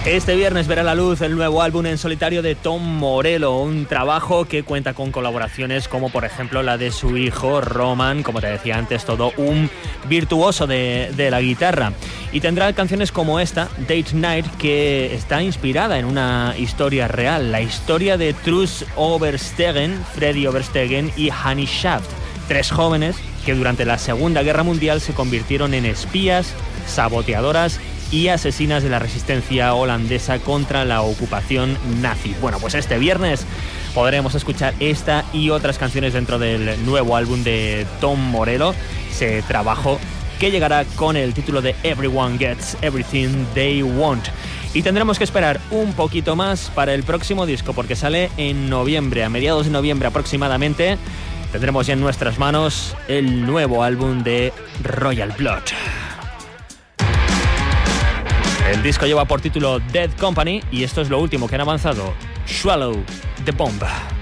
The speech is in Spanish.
Este viernes verá la luz el nuevo álbum en solitario de Tom Morello, un trabajo que cuenta con colaboraciones como por ejemplo la de su hijo Roman, como te decía antes, todo un virtuoso de la guitarra. Y tendrá canciones como esta, Date Night, que está inspirada en una historia real, la historia de Truls Overstegen, Freddy Overstegen y Hannie Schaft, 3 jóvenes que durante la Segunda Guerra Mundial se convirtieron en espías, saboteadoras y asesinas de la resistencia holandesa contra la ocupación nazi. Bueno, pues este viernes podremos escuchar esta y otras canciones dentro del nuevo álbum de Tom Morello, ese trabajo que llegará con el título de Everyone Gets Everything They Want. Y tendremos que esperar un poquito más para el próximo disco, porque sale en noviembre, a mediados de noviembre aproximadamente. Tendremos ya en nuestras manos el nuevo álbum de Royal Blood. El disco lleva por título Dead Company y esto es lo último que han avanzado, Swallow the Bomb.